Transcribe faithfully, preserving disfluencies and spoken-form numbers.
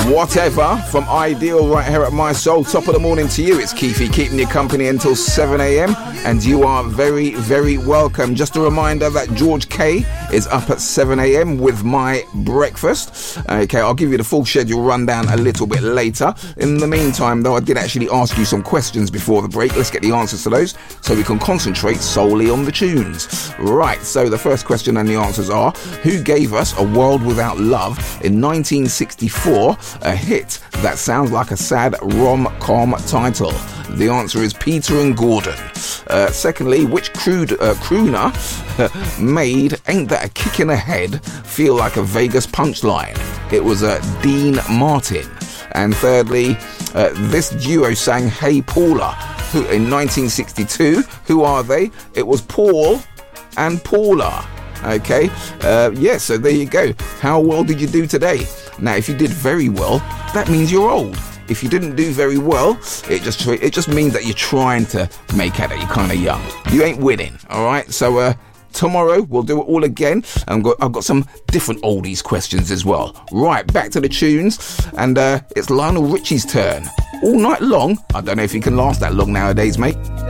Whatever from Ideal right here at My Soul. Top of the morning to you. It's Keefy keeping you company until seven a.m. and you are very, very welcome. Just a reminder that George K is up at seven a.m. with my breakfast. Okay, I'll give you the full schedule rundown a little bit later. In the meantime, though, I did actually ask you some questions before the break. Let's get the answers to those so we can concentrate solely on the tunes. Right, so the first question and the answers are: who gave us A World Without Love in nineteen sixty-four? A hit that sounds like a sad rom-com title. The answer is Peter and Gordon. Uh, secondly, which crude, uh, crooner made Ain't That a Kick in the Head feel like a Vegas punchline? It was uh, Dean Martin. And thirdly, uh, this duo sang Hey Paula who, in nineteen sixty-two. Who are they? It was Paul and Paula. Okay, uh, yeah, so there you go. How well did you do today? Now, if you did very well, that means you're old. If you didn't do very well, it just it just means that you're trying to make out that you're kind of young. You ain't winning, all right? So uh, tomorrow we'll do it all again. And got, I've got some different oldies questions as well. Right, back to the tunes. And uh, it's Lionel Richie's turn. All night long. I don't know if he can last that long nowadays, mate.